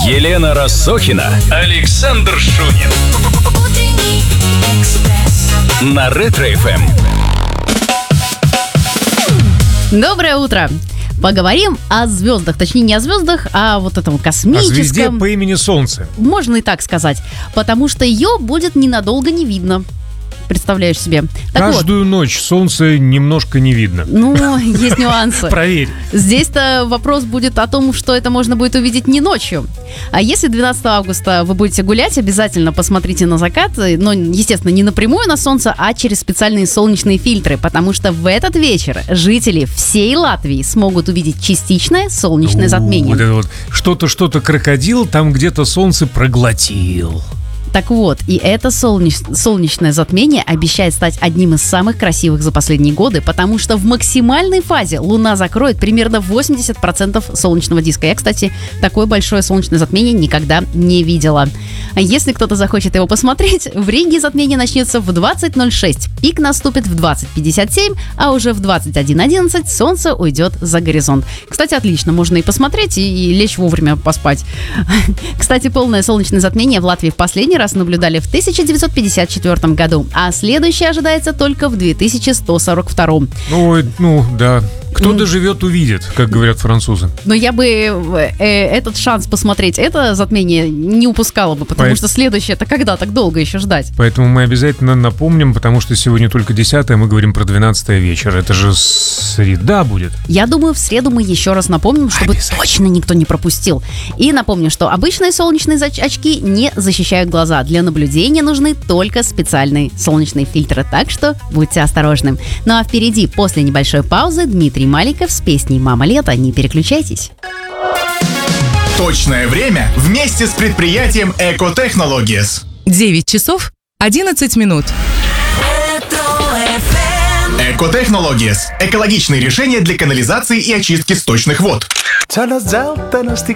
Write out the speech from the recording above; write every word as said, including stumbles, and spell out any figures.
Елена Рассохина, Александр Шунин. На Ретро-эф эм. Доброе утро! Поговорим о звездах, точнее не о звездах, а вот этом космическом. О звезде по имени Солнце. Можно и так сказать, потому что ее будет ненадолго не видно. Представляешь себе? Так Каждую вот, ночь Солнце немножко не видно. ну, есть нюансы. Проверь. Здесь-то вопрос будет о том, что это можно будет увидеть не ночью. А если двенадцатого августа вы будете гулять, обязательно посмотрите на закат. Но, естественно, не напрямую на солнце, а через специальные солнечные фильтры. Потому что в этот вечер жители всей Латвии смогут увидеть частичное солнечное затмение. Вот это вот что-то, что-то крокодил там где-то солнце проглотил. Так вот, и это солнеч- солнечное затмение обещает стать одним из самых красивых за последние годы, потому что в максимальной фазе Луна закроет примерно восемьдесят процентов солнечного диска. Я, кстати, такое большое солнечное затмение никогда не видела. А если кто-то захочет его посмотреть, в Риге затмение начнется в двадцать ноль шесть, пик наступит в двадцать пятьдесят семь, а уже в двадцать один одиннадцать солнце уйдет за горизонт. Кстати, отлично, можно и посмотреть, и, и лечь вовремя поспать. Кстати, полное солнечное затмение в Латвии в последний раз раз наблюдали в тысяча девятьсот пятьдесят четвёртом году, а следующее ожидается только в две тысячи сто сорок втором. Ой, ну да. Кто доживет, увидит, как говорят французы. Но я бы э, этот шанс посмотреть это затмение не упускала бы, потому По... что следующее-то когда так долго еще ждать? Поэтому мы обязательно напомним, потому что сегодня только десятое, мы говорим про двенадцатое вечер. Это же среда будет. Я думаю, в среду мы еще раз напомним, чтобы точно никто не пропустил. И напомню, что обычные солнечные очки не защищают глаза. Для наблюдения нужны только специальные солнечные фильтры, так что будьте осторожны. Ну а впереди, после небольшой паузы, Дмитрий Маликов с песней «Мама лето». Не переключайтесь. Точное время вместе с предприятием Экотехнологиес. девять часов одиннадцать минут. Экотехнологиес. Экологичные решения для канализации и очистки сточных вод.